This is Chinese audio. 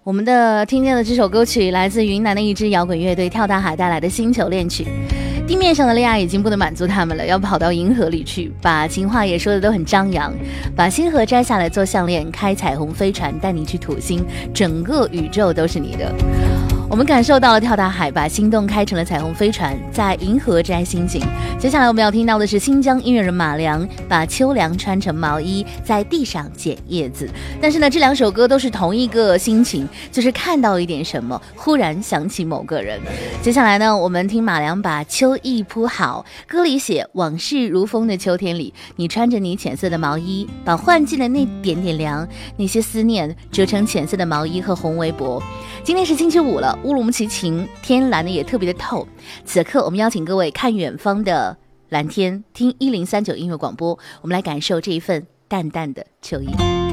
我们的听见的这首歌曲来自云南的一支摇滚乐队跳大海带来的星球恋曲。地面上的恋爱已经不能满足他们了，要跑到银河里去，把情话也说的都很张扬，把星河摘下来做项链，开彩虹飞船带你去土星，整个宇宙都是你的。我们感受到了跳大海，把心动开成了彩虹飞船，在银河摘星星。接下来我们要听到的是新疆音乐人马良，把秋凉穿成毛衣，在地上捡叶子。但是呢，这两首歌都是同一个心情，就是看到一点什么，忽然想起某个人。接下来呢，我们听马良把秋意铺好，歌里写往事如风的秋天里，你穿着你浅色的毛衣，把换季的那点点凉，那些思念折成浅色的毛衣和红围脖。今天是星期五了，乌鲁木齐晴，天蓝的也特别的透。此刻我们邀请各位看远方的蓝天，听1039音乐广播，我们来感受这一份淡淡的秋意。